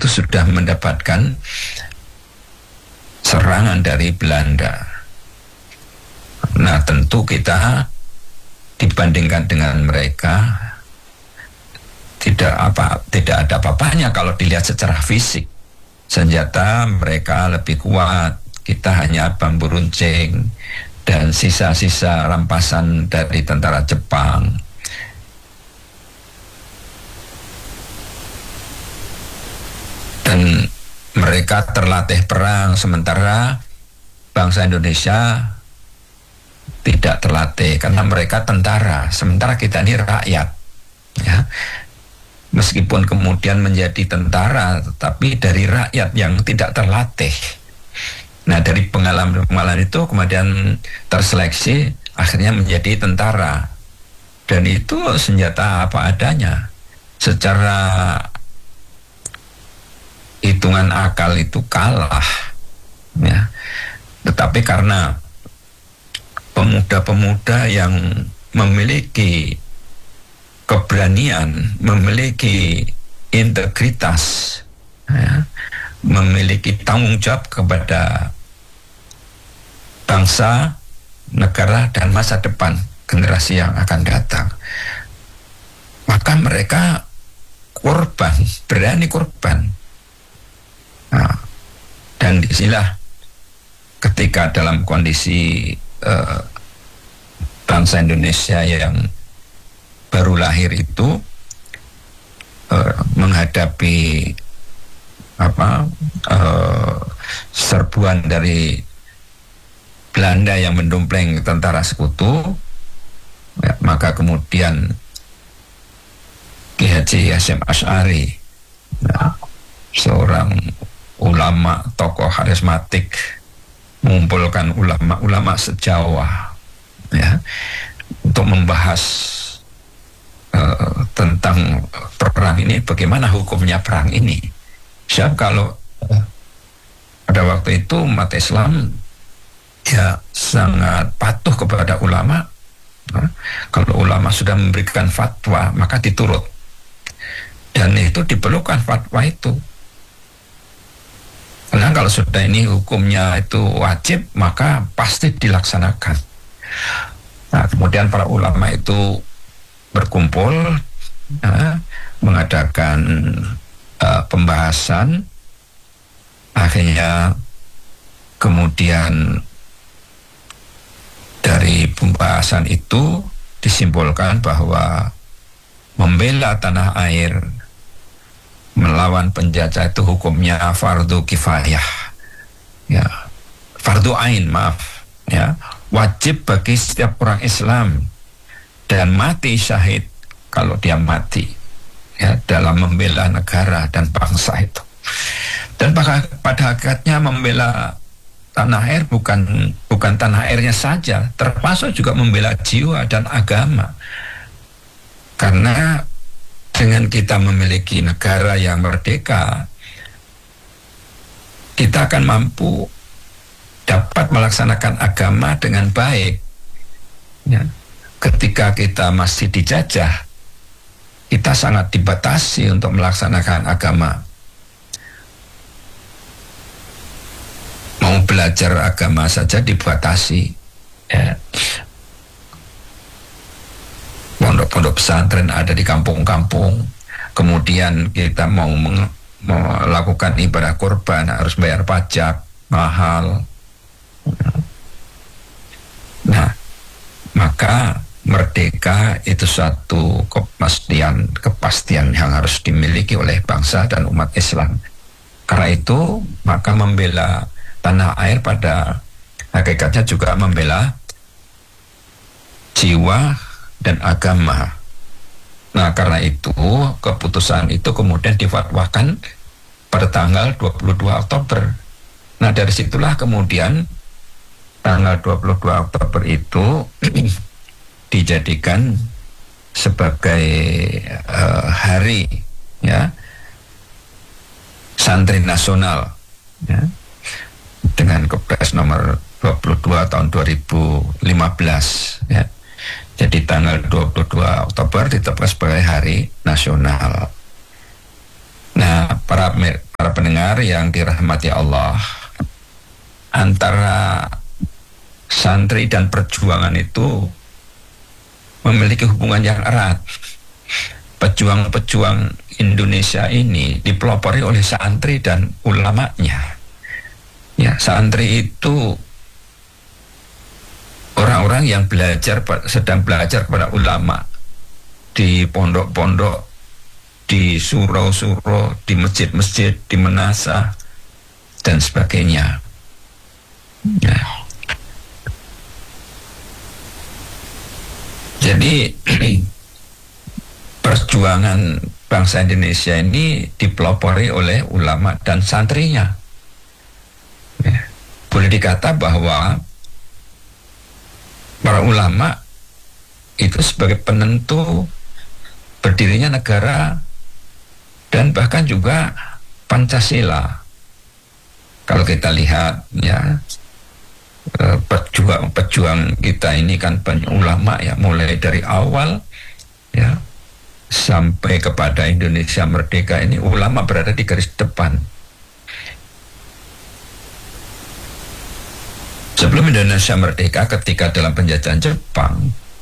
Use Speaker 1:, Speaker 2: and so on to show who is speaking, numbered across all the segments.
Speaker 1: itu sudah mendapatkan serangan dari Belanda. Nah, tentu kita dibandingkan dengan mereka tidak ada apa-apanya kalau dilihat secara fisik. Senjata mereka lebih kuat, kita hanya bambu runcing dan sisa-sisa rampasan dari tentara Jepang. Dan mereka terlatih perang, sementara bangsa Indonesia tidak terlatih karena mereka tentara, sementara kita ini rakyat. Ya. Meskipun kemudian menjadi tentara, tetapi dari rakyat yang tidak terlatih. Nah, dari pengalaman itu kemudian terseleksi, akhirnya menjadi tentara. Dan itu senjata apa adanya. Secara hitungan akal itu kalah. Ya. Tetapi karena pemuda-pemuda yang memiliki keberanian, memiliki integritas, ya, memiliki tanggung jawab kepada bangsa, negara, dan masa depan generasi yang akan datang, maka mereka korban, berani korban. Nah, dan disinilah ketika dalam kondisi bangsa Indonesia yang baru lahir itu menghadapi serbuan dari Belanda yang mendompleng tentara sekutu, ya, maka kemudian Ki Haji Hasyim Asy'ari, ya, seorang ulama, tokoh karismatik, mengumpulkan ulama-ulama se-Jawa, ya, untuk membahas tentang perang ini, bagaimana hukumnya perang ini. Siap kalau pada waktu itu umat Islam ya sangat patuh kepada ulama. Kalau ulama sudah memberikan fatwa, maka diturut. Dan itu diperlukan fatwa itu. Karena kalau sudah ini hukumnya itu wajib, maka pasti dilaksanakan. Nah, kemudian para ulama itu berkumpul, mengadakan pembahasan. Akhirnya kemudian dari pembahasan itu disimpulkan bahwa membela tanah air melawan penjajah itu hukumnya fardu kifayah, ya, fardu ain, maaf, ya, wajib bagi setiap orang Islam, dan mati syahid kalau dia mati, ya, dalam membela negara dan bangsa itu. Dan pada hakikatnya membela tanah air bukan tanah airnya saja, termasuk juga membela jiwa dan agama. Karena dengan kita memiliki negara yang merdeka, kita akan mampu dapat melaksanakan agama dengan baik. Ya. Ketika kita masih dijajah, kita sangat dibatasi untuk melaksanakan agama. Mau belajar agama saja dibatasi. Ya. Pondok-pondok pesantren ada di kampung-kampung. Kemudian kita mau melakukan ibadah kurban harus bayar pajak mahal. Nah, maka merdeka itu suatu kepastian yang harus dimiliki oleh bangsa dan umat Islam. Karena itu, maka membela tanah air pada hakikatnya juga membela jiwa dan agama. Nah, karena itu keputusan itu kemudian difatwakan pada tanggal 22 Oktober. Nah, dari situlah kemudian tanggal 22 Oktober itu dijadikan sebagai hari, ya, santri nasional, ya, dengan Kepres nomor 22 tahun 2015, ya. Jadi tanggal 22 Oktober ditetapkan sebagai hari nasional. Nah, para pendengar yang dirahmati Allah, antara santri dan perjuangan itu memiliki hubungan yang erat. Pejuang-pejuang Indonesia ini dipelopori oleh santri dan ulamanya. Ya, santri itu orang-orang yang sedang belajar kepada ulama di pondok-pondok, di surau-surau, di masjid-masjid, di menasa, dan sebagainya. Ya. Jadi perjuangan bangsa Indonesia ini dipelopori oleh ulama dan santrinya. Ya. Boleh dikata bahwa para ulama itu sebagai penentu berdirinya negara dan bahkan juga Pancasila. Kalau kita lihat ya, pejuang kita ini kan banyak ulama ya, mulai dari awal ya sampai kepada Indonesia merdeka ini ulama berada di garis depan. Sebelum Indonesia merdeka, ketika dalam penjajahan Jepang,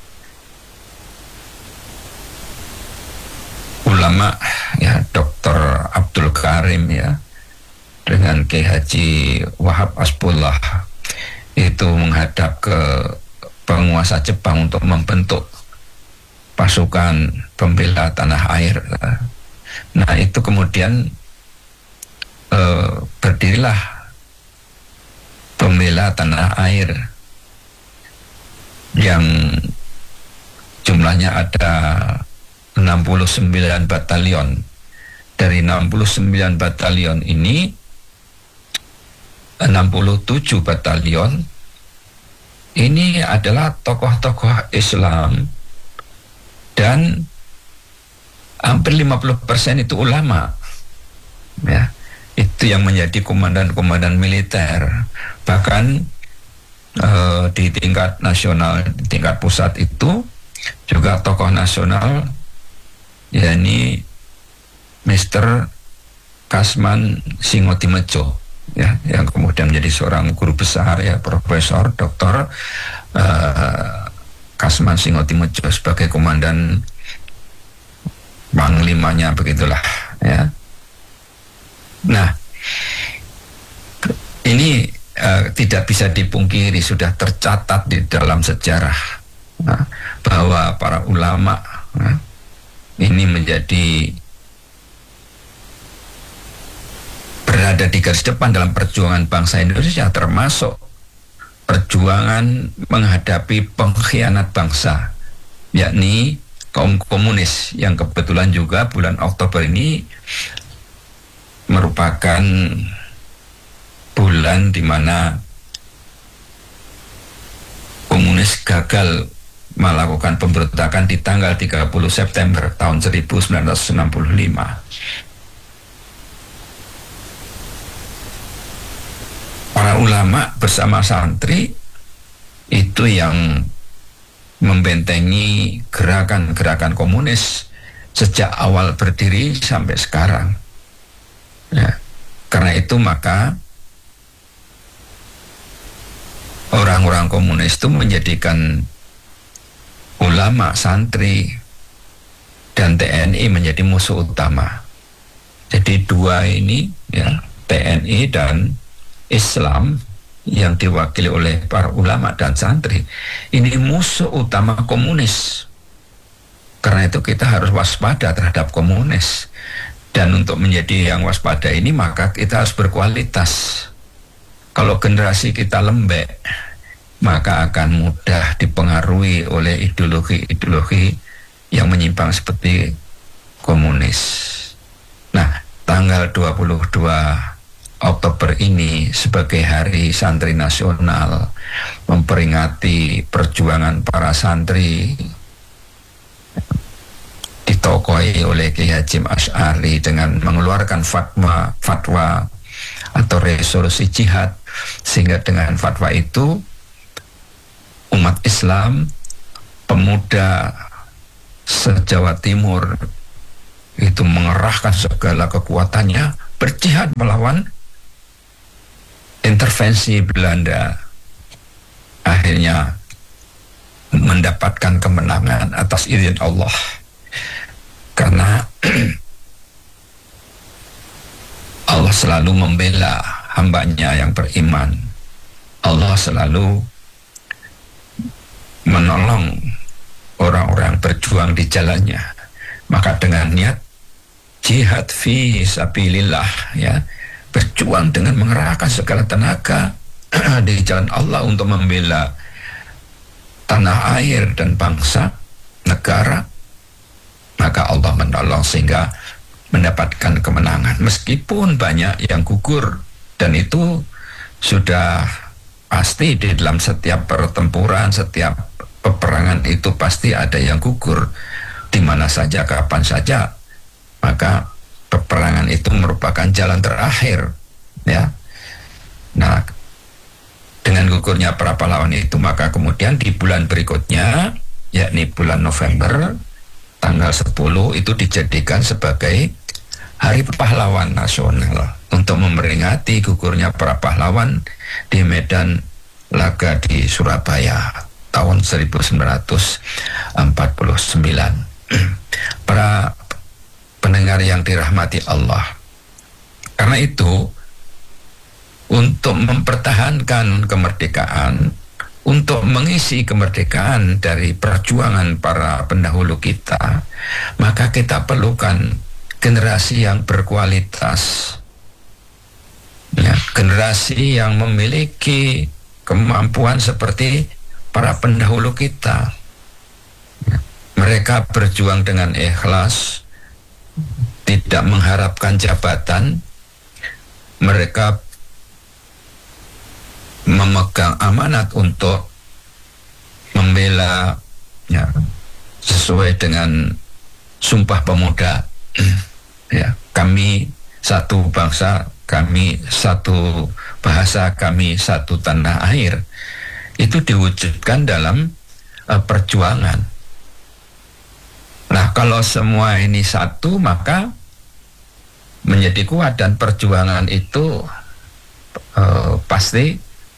Speaker 1: ulama ya Dr. Abdul Karim ya dengan Kiai Haji Wahab Asbullah itu menghadap ke penguasa Jepang untuk membentuk pasukan pembela tanah air. Nah itu kemudian berdirilah pembela tanah air yang jumlahnya ada 69 batalion. Dari 69 batalion ini 67 batalion ini adalah tokoh-tokoh Islam dan hampir 50% itu ulama. Ya, itu yang menjadi komandan-komandan militer. Bahkan di tingkat nasional, di tingkat pusat itu juga tokoh nasional, yakni Mr. Kasman Singotimejo, ya, yang kemudian menjadi seorang guru besar ya, Profesor Dr. Kasman Singotimejo sebagai komandan panglimanya, begitulah ya. Nah, ini tidak bisa dipungkiri, sudah tercatat di dalam sejarah bahwa para ulama ini berada di garis depan dalam perjuangan bangsa Indonesia, termasuk perjuangan menghadapi pengkhianat bangsa, yakni kaum komunis, yang kebetulan juga bulan Oktober ini merupakan bulan di mana komunis gagal melakukan pemberontakan di tanggal 30 September tahun 1965. Para ulama bersama santri itu yang membentengi gerakan-gerakan komunis sejak awal berdiri sampai sekarang. Ya, karena itu maka orang-orang komunis itu menjadikan ulama, santri, dan TNI menjadi musuh utama. Jadi dua ini ya, TNI dan Islam yang diwakili oleh para ulama dan santri, ini musuh utama komunis. Karena itu kita harus waspada terhadap komunis. Dan untuk menjadi yang waspada ini maka kita harus berkualitas. Kalau generasi kita lembek, maka akan mudah dipengaruhi oleh ideologi-ideologi yang menyimpang seperti komunis. Nah, tanggal 22 Oktober ini sebagai Hari Santri Nasional, memperingati perjuangan para santri ditokohi oleh Kiai Hasyim Asy'ari dengan mengeluarkan fatwa atau resolusi jihad, sehingga dengan fatwa itu umat Islam, pemuda se-Jawa Timur itu mengerahkan segala kekuatannya, berjihad melawan intervensi Belanda, akhirnya mendapatkan kemenangan atas izin Allah. Karena Allah selalu membela hambanya yang beriman. Allah selalu menolong orang-orang berjuang di jalannya. Maka dengan niat jihad fi sabilillah, ya, berjuang dengan mengerahkan segala tenaga di jalan Allah untuk membela tanah air dan bangsa, negara, maka Allah menolong sehingga mendapatkan kemenangan. Meskipun banyak yang gugur, dan itu sudah pasti di dalam setiap pertempuran, setiap peperangan itu pasti ada yang gugur. Di mana saja, kapan saja, maka peperangan itu merupakan jalan terakhir, ya. Nah, dengan gugurnya para pahlawan itu, maka kemudian di bulan berikutnya, yakni bulan November, tanggal 10 itu dijadikan sebagai Hari Pahlawan Nasional untuk memperingati gugurnya para pahlawan di medan laga di Surabaya tahun 1949. Para pendengar yang dirahmati Allah, karena itu untuk mempertahankan kemerdekaan, untuk mengisi kemerdekaan dari perjuangan para pendahulu kita, maka kita perlukan generasi yang berkualitas, ya, generasi yang memiliki kemampuan seperti para pendahulu kita. Mereka berjuang dengan ikhlas, tidak mengharapkan jabatan. Mereka memegang amanat untuk membela, ya, sesuai dengan Sumpah Pemuda. Ya, kami satu bangsa, kami satu bahasa, kami satu tanah air. Itu diwujudkan dalam perjuangan. Nah, kalau semua ini satu, maka menjadi kuat, dan perjuangan itu pasti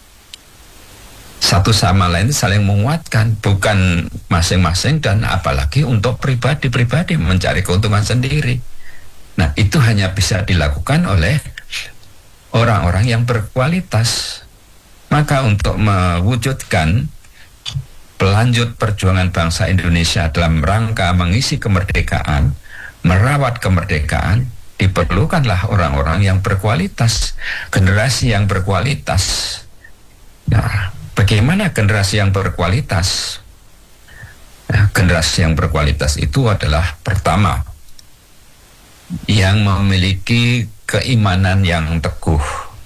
Speaker 1: satu sama lain saling menguatkan, bukan masing-masing dan apalagi untuk pribadi-pribadi mencari keuntungan sendiri. Nah, itu hanya bisa dilakukan oleh orang-orang yang berkualitas. Maka untuk mewujudkan pelanjut perjuangan bangsa Indonesia dalam rangka mengisi kemerdekaan, merawat kemerdekaan, diperlukanlah orang-orang yang berkualitas, generasi yang berkualitas. Nah, bagaimana generasi yang berkualitas? Nah, generasi yang berkualitas itu adalah pertama, yang memiliki keimanan yang teguh.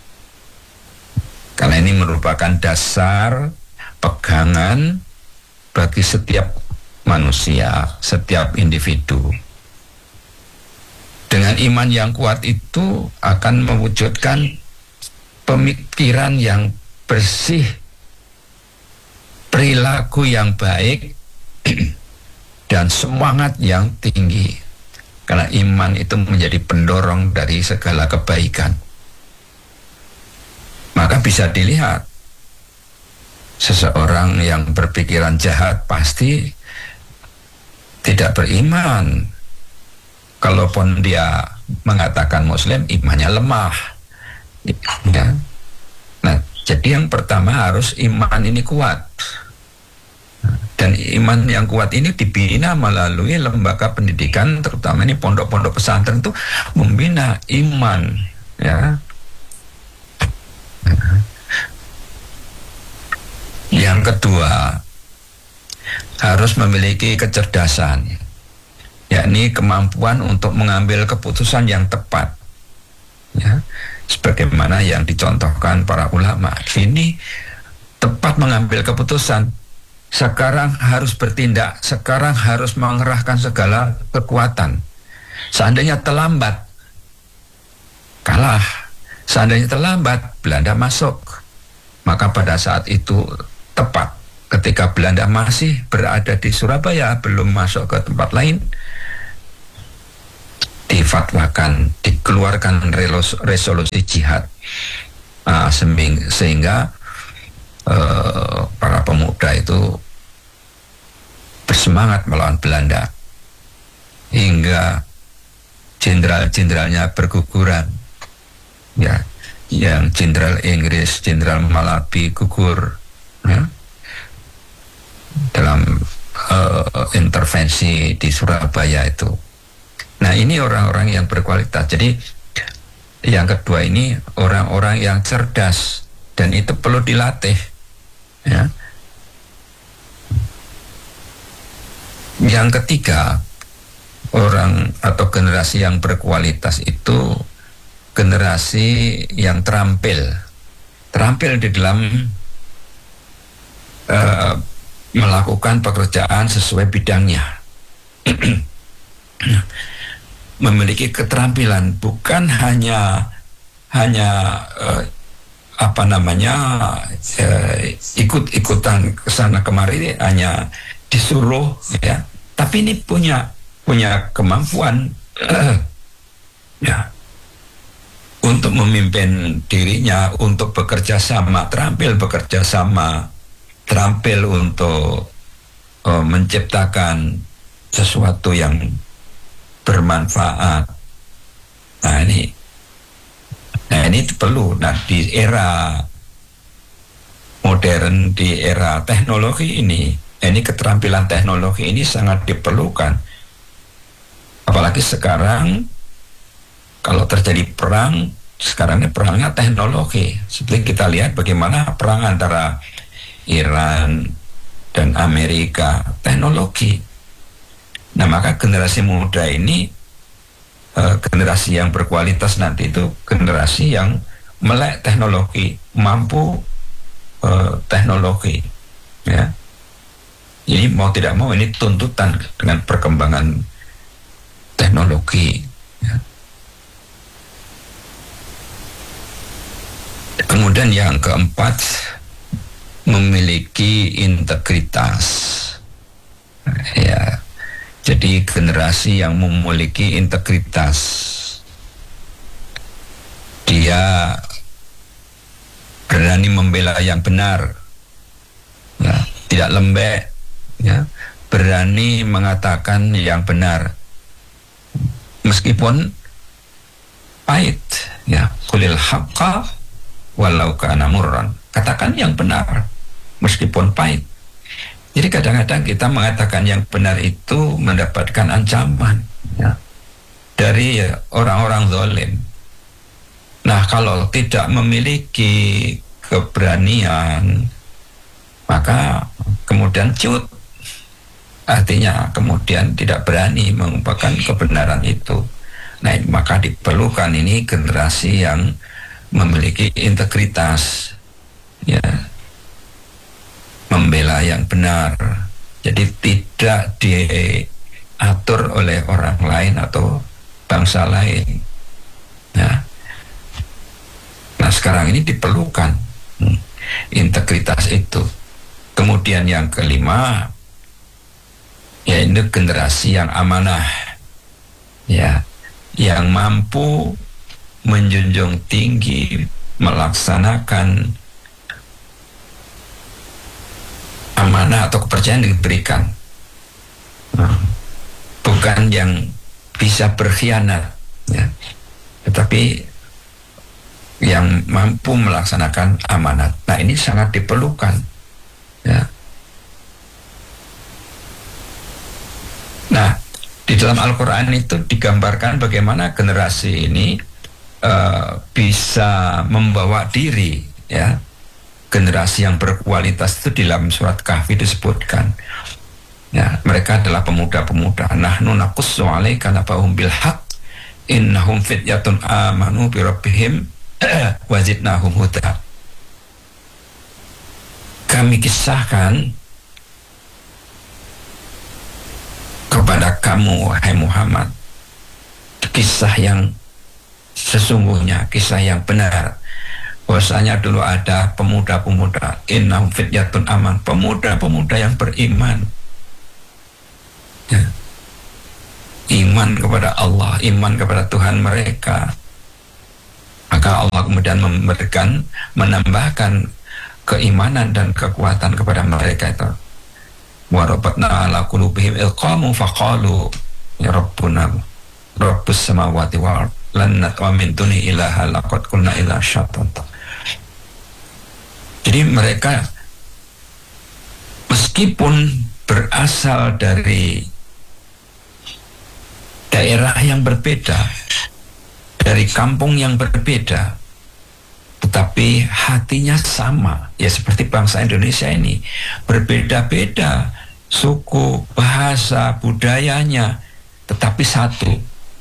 Speaker 1: Karena ini merupakan dasar pegangan bagi setiap manusia, setiap individu. Dengan iman yang kuat itu akan mewujudkan pemikiran yang bersih, perilaku yang baik, dan semangat yang tinggi. Karena iman itu menjadi pendorong dari segala kebaikan. Maka bisa dilihat, seseorang yang berpikiran jahat pasti tidak beriman. Kalaupun dia mengatakan Muslim, imannya lemah. Ya. Nah, jadi yang pertama harus iman ini kuat. Dan iman yang kuat ini dibina melalui lembaga pendidikan, terutama ini pondok-pondok pesantren itu membina iman, ya. Yang kedua, harus memiliki kecerdasan, yakni kemampuan untuk mengambil keputusan yang tepat, ya, sebagaimana yang dicontohkan para ulama. Ini tepat mengambil keputusan. Sekarang harus bertindak, sekarang harus mengerahkan segala kekuatan. Seandainya terlambat, kalah. Seandainya terlambat, Belanda masuk. Maka pada saat itu tepat, ketika Belanda masih berada di Surabaya, belum masuk ke tempat lain, difatwakan, dikeluarkan resolusi jihad, sehingga para pemuda itu bersemangat melawan Belanda hingga jenderal-jenderalnya berguguran, ya, yang jenderal Inggris, Jenderal Malabi gugur, ya, dalam intervensi di Surabaya itu. Nah, ini orang-orang yang berkualitas. Jadi yang kedua ini orang-orang yang cerdas, dan itu perlu dilatih, ya. Yang ketiga, orang atau generasi yang berkualitas itu generasi yang terampil di dalam melakukan pekerjaan sesuai bidangnya. Memiliki keterampilan, bukan hanya ikut-ikutan kesana kemari, hanya disuruh, ya, tapi ini punya kemampuan ya, untuk memimpin dirinya, untuk bekerja sama, terampil bekerja sama, terampil untuk menciptakan sesuatu yang bermanfaat. Nah ini perlu. Nah, di era modern, di era teknologi ini keterampilan teknologi ini sangat diperlukan. Apalagi sekarang kalau terjadi perang, sekarang ini perangnya teknologi. Seperti kita lihat bagaimana perang antara Iran dan Amerika, teknologi. Nah, maka generasi muda ini, generasi yang berkualitas nanti itu generasi yang melek teknologi, mampu teknologi, ya. Ini mau tidak mau ini tuntutan dengan perkembangan teknologi, ya. Kemudian yang keempat, memiliki integritas, ya. Jadi generasi yang memiliki integritas, dia berani membela yang benar, ya, tidak lembek, ya, berani mengatakan yang benar meskipun pahit, ya. Qulil haqqa walau kana murran, katakan yang benar meskipun pahit. Jadi kadang-kadang kita mengatakan yang benar itu mendapatkan ancaman, ya, dari orang-orang zalim. Nah, kalau tidak memiliki keberanian, maka kemudian cut, artinya kemudian tidak berani mengungkapkan kebenaran itu. Nah, maka diperlukan ini generasi yang memiliki integritas, ya, membela yang benar. Jadi tidak diatur oleh orang lain atau bangsa lain, ya. Nah, sekarang ini diperlukan integritas itu. Kemudian yang kelima, yaitu generasi yang amanah, ya, yang mampu menjunjung tinggi, melaksanakan amanah atau kepercayaan yang diberikan, bukan yang bisa berkhianat, ya, tetapi yang mampu melaksanakan amanat. Nah, ini sangat diperlukan, ya. Nah, di dalam Al-Quran itu digambarkan bagaimana generasi ini bisa membawa diri, ya. Generasi yang berkualitas itu di dalam surat Kahfi disebutkan, ya, mereka adalah pemuda-pemuda. Nahnu naqussu 'alaika naba'ahum bil haqq innahum fityatun amanu bi rabbihim wa zidnahum huda. Kami kisahkan kepada kamu, wahai Muhammad, kisah yang sesungguhnya, kisah yang benar. Bahwasanya dulu ada pemuda-pemuda, innahum fityatun aman, pemuda-pemuda yang beriman, ya, iman kepada Allah, iman kepada Tuhan mereka, maka Allah kemudian menambahkan keimanan dan kekuatan kepada mereka itu. Wa rabatna ala qulubihim ilqamu faqalu ya rabbuna rabbus samawati wal ard lan natwa min duni ilaha laqad kunna ila syatata. Jadi mereka meskipun berasal dari daerah yang berbeda, dari kampung yang berbeda, tetapi hatinya sama. Ya seperti bangsa Indonesia ini, berbeda-beda suku, bahasa, budayanya, tetapi satu.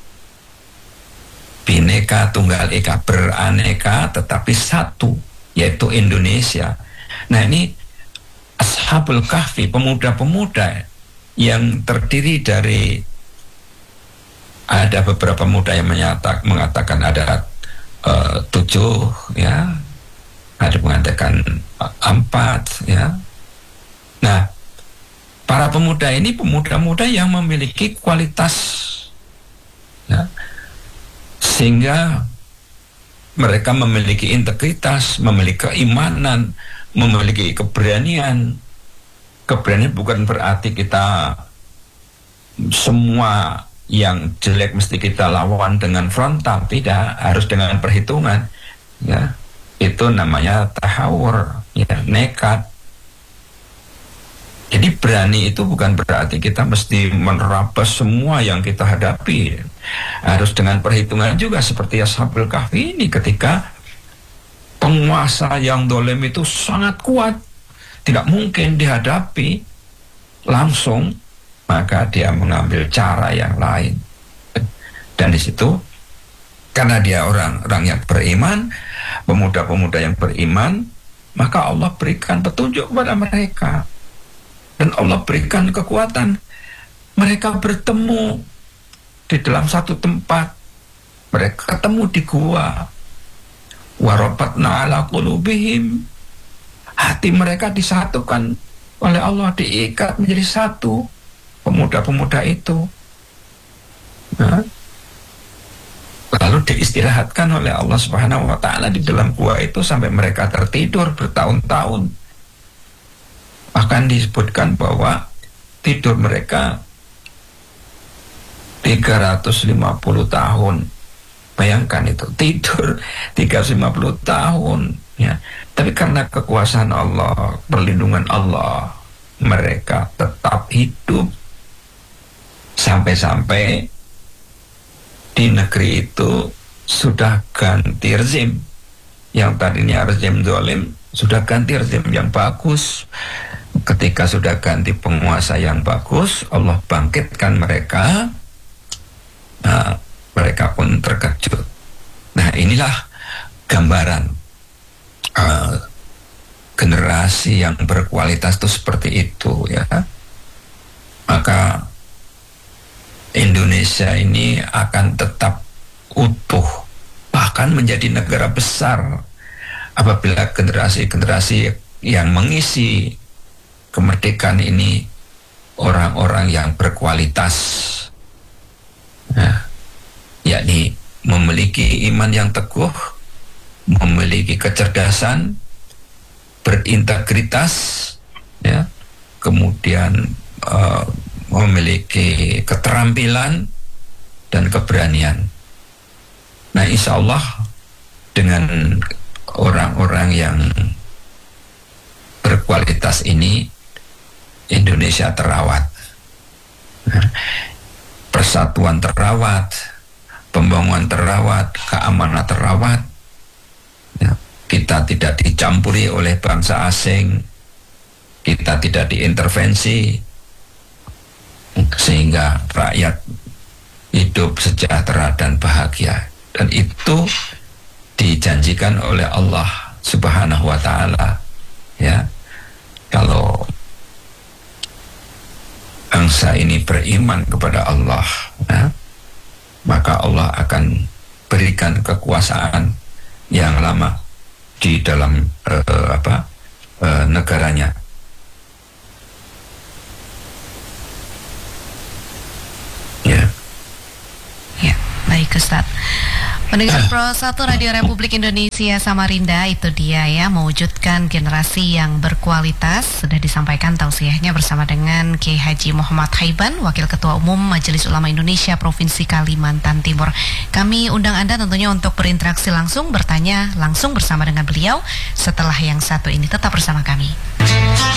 Speaker 1: Bhinneka Tunggal Ika, beraneka tetapi satu, yaitu Indonesia. Nah ini Ashabul Kahfi, pemuda-pemuda yang terdiri dari, ada beberapa pemuda yang mengatakan ada 7, ya, ada mengatakan 4, ya. Nah, para pemuda ini pemuda-pemuda yang memiliki kualitas, ya, sehingga mereka memiliki integritas, memiliki keimanan, memiliki keberanian. Keberanian bukan berarti kita semua yang jelek mesti kita lawan dengan frontal, tidak, harus dengan perhitungan, ya. Itu namanya tahawur, ya, nekat. Jadi berani itu bukan berarti kita mesti menerabas semua yang kita hadapi, harus dengan perhitungan juga, seperti Ashabul Kahfi ini, ketika penguasa yang dolim itu sangat kuat, tidak mungkin dihadapi langsung, maka dia mengambil cara yang lain. Dan di situ, karena dia orang-orang yang beriman, pemuda-pemuda yang beriman, maka Allah berikan petunjuk kepada mereka, dan Allah berikan kekuatan. Mereka bertemu di dalam satu tempat, mereka ketemu di gua. Warabatna ala qulubihim, hati mereka disatukan oleh Allah, diikat menjadi satu, pemuda-pemuda itu. Nah, lalu diistirahatkan oleh Allah Subhanahu wa Ta'ala di dalam gua itu sampai mereka tertidur bertahun-tahun. Akan disebutkan bahwa tidur mereka 350 tahun. Bayangkan itu, tidur 350 tahun, ya. Tapi karena kekuasaan Allah, perlindungan Allah, mereka tetap hidup. Sampai-sampai di negeri itu sudah ganti rezim. Yang tadinya rezim zalim sudah ganti rezim yang bagus. Ketika sudah ganti penguasa yang bagus, Allah bangkitkan mereka. Nah, mereka pun terkejut. Nah, inilah gambaran generasi yang berkualitas itu seperti itu, ya. Maka Indonesia ini akan tetap utuh, bahkan menjadi negara besar, apabila generasi-generasi yang mengisi kemerdekaan ini orang-orang yang berkualitas, ya, yakni memiliki iman yang teguh, memiliki kecerdasan, berintegritas, ya, kemudian memiliki keterampilan dan keberanian. Nah, insya Allah dengan orang-orang yang berkualitas ini, Indonesia terawat, persatuan terawat, pembangunan terawat, keamanan terawat, ya. Kita tidak dicampuri oleh bangsa asing, kita tidak diintervensi, sehingga rakyat hidup sejahtera dan bahagia. Dan itu dijanjikan oleh Allah Subhanahu wa Ta'ala, ya. Kalau bangsa ini beriman kepada Allah, ya, maka Allah akan berikan kekuasaan yang lama di dalam negaranya. Ya.
Speaker 2: Ustaz. Pendengar Pro 1 Radio Republik Indonesia Samarinda, itu dia ya, mewujudkan generasi yang berkualitas. Sudah disampaikan tausiahnya bersama dengan Kiai Haji Muhammad Haiban, Wakil Ketua Umum Majelis Ulama Indonesia Provinsi Kalimantan Timur. Kami undang Anda tentunya untuk berinteraksi langsung, bertanya langsung bersama dengan beliau setelah yang satu ini. Tetap bersama kami.